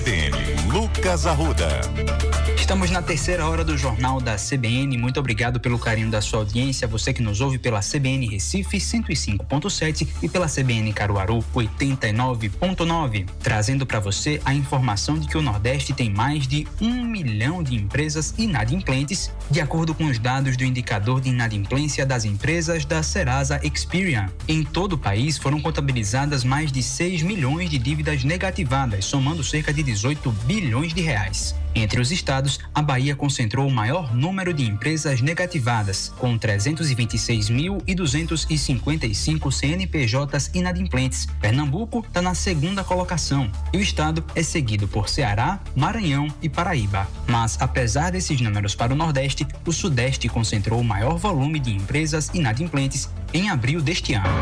Lucas Arruda. Estamos na terceira hora do Jornal da CBN. Muito obrigado pelo carinho da sua audiência. Você que nos ouve pela CBN Recife 105.7 e pela CBN Caruaru 89.9. Trazendo para você a informação de que o Nordeste tem mais de 1 milhão de empresas inadimplentes, de acordo com os dados do indicador de inadimplência das empresas da Serasa Experian. Em todo o país foram contabilizadas mais de 6 milhões de dívidas negativadas, somando cerca de 18 bilhões de reais. Entre os estados, a Bahia concentrou o maior número de empresas negativadas, com 326.255 CNPJs inadimplentes. Pernambuco está na segunda colocação e o estado é seguido por Ceará, Maranhão e Paraíba. Mas, apesar desses números para o Nordeste, o Sudeste concentrou o maior volume de empresas inadimplentes em abril deste ano.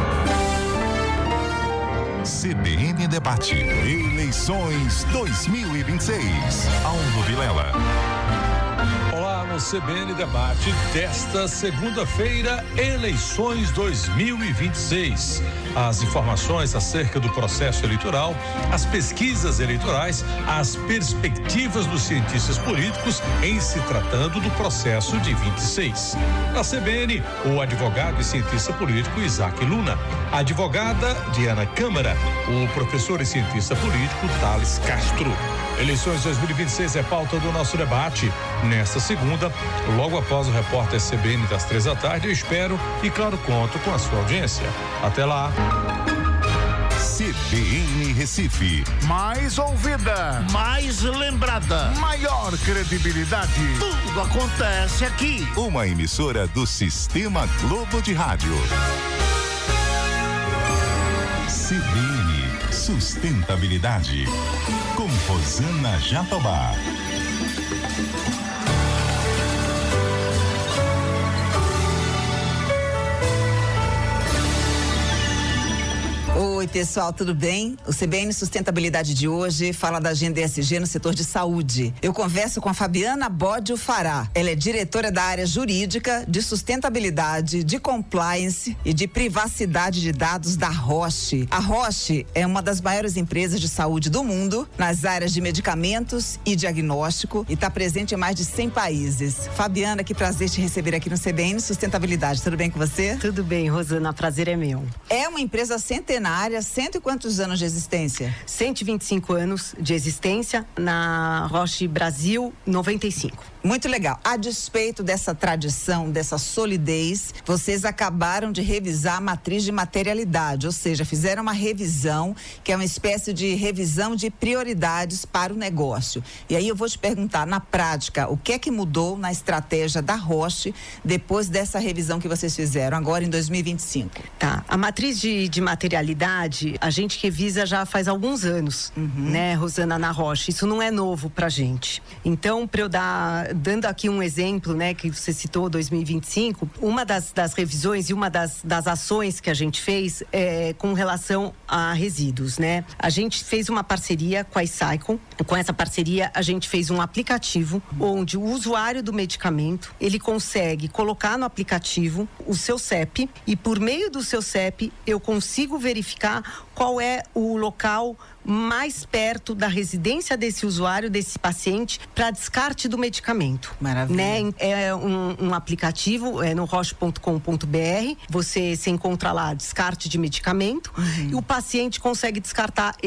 CBN Debate. Eleições 2026. Aldo Vilela. Olá, no CBN Debate desta segunda-feira, eleições 2026. As informações acerca do processo eleitoral, as pesquisas eleitorais, as perspectivas dos cientistas políticos em se tratando do processo de 26. Na CBN, o advogado e cientista político Isaac Luna, a advogada Diana Câmara, o professor e cientista político Thales Castro. Eleições 2026 é pauta do nosso debate. Nesta segunda, logo após o repórter CBN das 3h, eu espero e, claro, conto com a sua audiência. Até lá. CBN Recife. Mais ouvida. Mais lembrada. Maior credibilidade. Tudo acontece aqui. Uma emissora do Sistema Globo de Rádio. CBN Sustentabilidade. Com Rosana Jatobá. Oi, pessoal, tudo bem? O CBN Sustentabilidade de hoje fala da agenda ESG no setor de saúde. Eu converso com a Fabiana Bódio Fará. Ela é diretora da área jurídica de sustentabilidade, de compliance e de privacidade de dados da Roche. A Roche é uma das maiores empresas de saúde do mundo nas áreas de medicamentos e diagnóstico e está presente em mais de 100 países. Fabiana, que prazer te receber aqui no CBN Sustentabilidade. Tudo bem com você? Tudo bem, Rosana, prazer é meu. É uma empresa centenária. Cento e quantos anos de existência? 125 anos de existência, na Roche Brasil, 95. Muito legal. A despeito dessa tradição, dessa solidez, vocês acabaram de revisar a matriz de materialidade, ou seja, fizeram uma revisão, que é uma espécie de revisão de prioridades para o negócio. E aí eu vou te perguntar, na prática, o que é que mudou na estratégia da Roche depois dessa revisão que vocês fizeram agora em 2025? Tá. A matriz de materialidade, a gente revisa já faz alguns anos, né, Rosana, na Roche. Isso não é novo pra gente. Então, para eu dando aqui um exemplo, né, que você citou, 2025, uma das revisões e uma das ações que a gente fez é com relação a resíduos, né? A gente fez uma parceria com a iCycle. Com essa parceria, a gente fez um aplicativo onde o usuário do medicamento, ele consegue colocar no aplicativo o seu CEP e por meio do seu CEP eu consigo verificar qual é o local mais perto da residência desse usuário, desse paciente, para descarte do medicamento. Maravilha. Né? É um aplicativo, no roche.com.br, você se encontra lá descarte de medicamento e o paciente consegue descartar